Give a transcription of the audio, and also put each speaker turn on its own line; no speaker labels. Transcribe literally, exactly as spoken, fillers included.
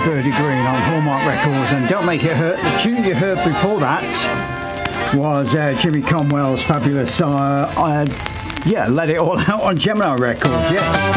Birdie Green on Hallmark Records, and Don't Make It Hurt. The tune you heard before that was uh, Jimmy Conwell's fabulous, uh, uh, yeah, Let It All Out on Gemini Records, yeah.